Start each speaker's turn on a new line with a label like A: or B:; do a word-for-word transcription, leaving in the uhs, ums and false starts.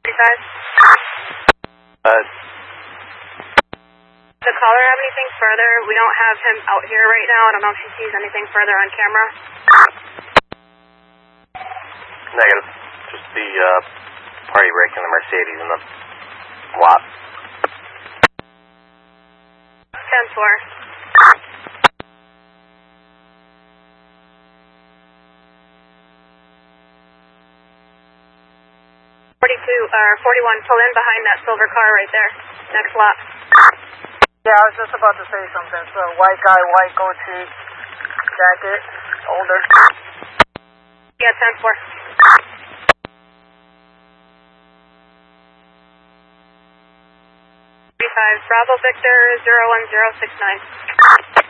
A: thirty-five.
B: Uh,
A: Does the caller have anything further? We don't have him out here right now. I don't know if he sees anything further on camera.
B: negative. Just the uh, party wrecking the Mercedes in the lot.
A: ten four. forty-two, or forty-one, pull in behind that silver car right there. Next lot.
C: Yeah, I was just about to say something. So, white guy, white goatee, jacket, older.
A: Yeah, ten four. thirty-five, Bravo Victor, zero one zero six nine.